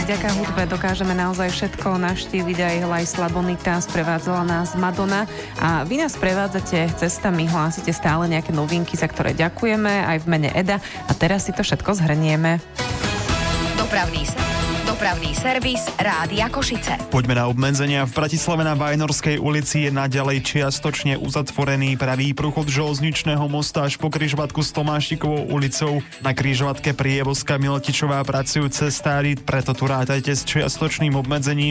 vďaka hudbe dokážeme naozaj všetko. Navštíviť aj Laisla Bonita, sprevádzala nás Madonna a vy nás prevádzate cestami, hlásite stále nejaké novinky, za ktoré ďakujeme aj v mene Eda a teraz si to všetko zhrnieme. Dopravný servis Rádia Košice. Poďme na obmedzenia. V Bratislave na Vajnorskej ulici je naďalej čiastočne uzatvorený pravý prúchod železničného mosta až po križovatku s Tomášikovou ulicou. Na križovatke Prievozka Miletičová pracujú cestári, preto tu rátajte s čiastočným obmedzením.